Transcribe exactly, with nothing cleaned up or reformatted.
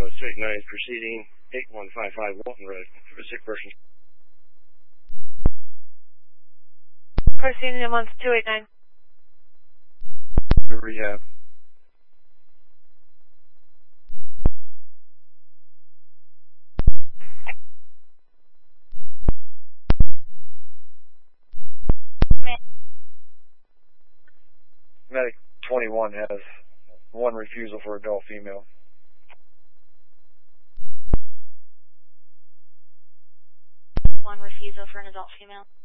Post two eight nine proceeding eight one five five Walton Road for a sick person. Proceeding ambulance two eight nine. To rehab. Medic twenty-one has one refusal for adult female. One refusal for an adult female.